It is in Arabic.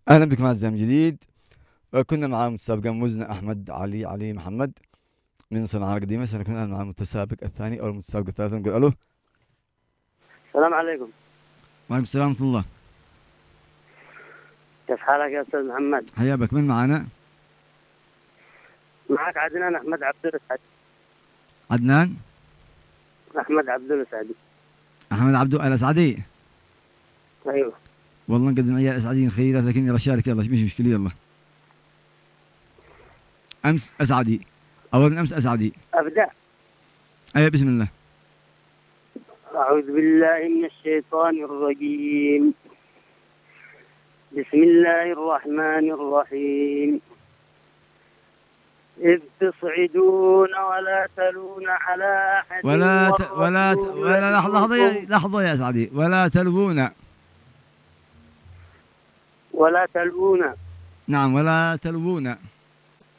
أهلا بك مع زمن جديد. كنا مع متسابقين مزن أحمد علي محمد من صنعاء القديمة. سنكون مع المتسابق الثاني أو المتسابق الثالث. نقول ألو. السلام عليكم. وعليكم السلام ورحمة الله. كيف حالك يا أستاذ محمد؟ حيا بك، من معنا؟ معك عدنان أحمد عبد الأسعدي. عدنان أحمد عبد الأسعدي. أحمد عبد الأسعدي. أيوه. والله نقدم عيال أسعدين خيرات، لكن يلا شارك، يلا مش مشكلة. يلا أمس أسعدي، أول من أمس أسعدي. أبدأ. أيوة بسم الله. أعوذ بالله من الشيطان الرجيم. بسم الله الرحمن الرحيم. إذ تصعدون ولا تلون على أحد ولا لحظة يا أسعدي. ولا تلوون. ولا تلوون. نعم، ولا تلوون.